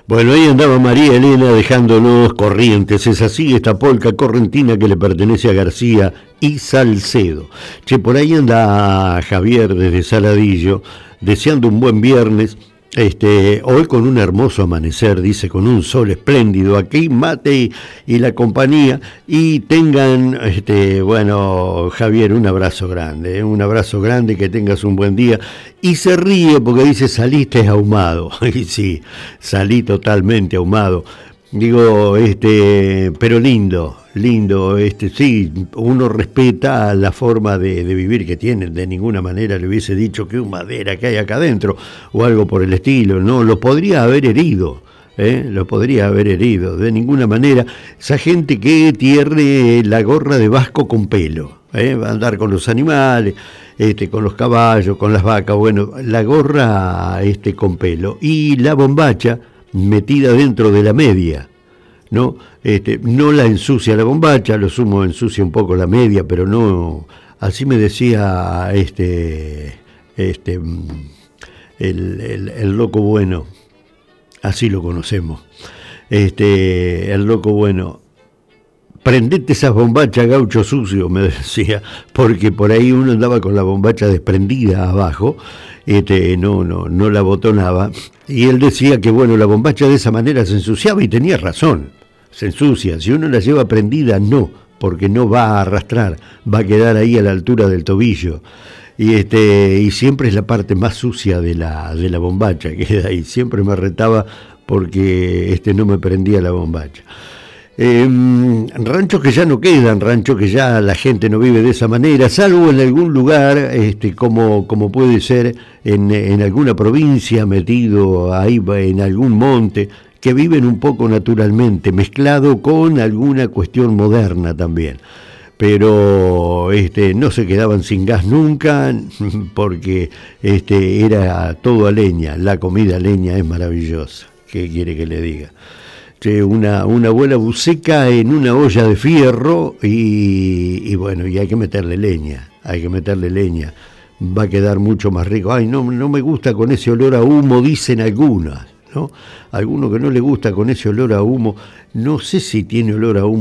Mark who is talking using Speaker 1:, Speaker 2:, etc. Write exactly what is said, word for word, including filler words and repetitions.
Speaker 1: Bueno, ahí andaba María Elena dejándonos Corrientes, es así, esta polca correntina que le pertenece a García y Salcedo. Che, por ahí anda Javier desde Saladillo, deseando un buen viernes, este, hoy con un hermoso amanecer, dice, con un sol espléndido, aquí mate y, y la compañía, y tengan, este, bueno, Javier, un abrazo grande, ¿eh? Un abrazo grande, que tengas un buen día, y se ríe porque dice, saliste ahumado, y sí, salí totalmente ahumado, digo, este, pero lindo, lindo, este, sí, uno respeta la forma de, de vivir que tienen, de ninguna manera le hubiese dicho que madera que hay acá adentro, o algo por el estilo, no, lo podría haber herido, ¿eh? Lo podría haber herido, de ninguna manera, esa gente que tiene la gorra de vasco con pelo, ¿eh? Va a andar con los animales, este, con los caballos, con las vacas, bueno, la gorra este, con pelo, y la bombacha metida dentro de la media, ¿no? Este, no la ensucia la bombacha, lo sumo ensucia un poco la media, pero no, así me decía este, este, el, el, el loco bueno, así lo conocemos, este, el loco bueno, prendete esas bombachas, gaucho sucio, me decía, porque por ahí uno andaba con la bombacha desprendida abajo, este, no, no, no la botonaba, y él decía que bueno, la bombacha de esa manera se ensuciaba, y tenía razón, se ensucia, si uno la lleva prendida, no, porque no va a arrastrar, va a quedar ahí a la altura del tobillo, y este, y siempre es la parte más sucia de la, de la bombacha, queda ahí, siempre me retaba porque este, no me prendía la bombacha. Eh, ranchos que ya no quedan, ranchos que ya la gente no vive de esa manera, salvo en algún lugar, este, como, como puede ser en, en alguna provincia, metido ahí en algún monte, que viven un poco naturalmente, mezclado con alguna cuestión moderna también. Pero este, no se quedaban sin gas nunca, porque este, era todo a leña, la comida a leña es maravillosa, ¿qué quiere que le diga? Una, una buena buceca en una olla de fierro y, y bueno, y hay que meterle leña, hay que meterle leña, va a quedar mucho más rico. Ay, no, no me gusta con ese olor a humo, dicen algunas, ¿no? Alguno que no le gusta con ese olor a humo, no sé si tiene olor a humo.